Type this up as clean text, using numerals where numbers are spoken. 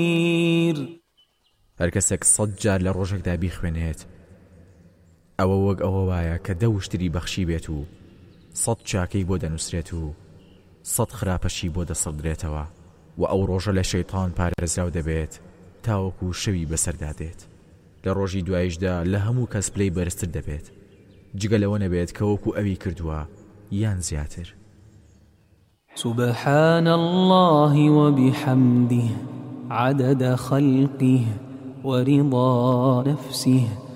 هەر کەسێک 100 جار لە ڕۆژێکدا بیخوێنێت ئەوە وەک ئەوە وایە کە 10 وشتری بەخشی بێت و 100 چاکەی بۆ دەنووسرێت و 100 خراپەشی بۆ دەسەڵدرێتەوە و ئەو ڕۆژە لە شەیطان پارێزراو دەبێت تاوەکو شەوی بەسەردادێت لە ڕۆژی دوایشدا لە هەموو کەس پلەی بەرزتر دەبێت جگە لەوە نەبێت کە وەکو ئەوی کردووە یان زیاتر. سبحان الله وبحمده عدد خلقه ورضا نفسه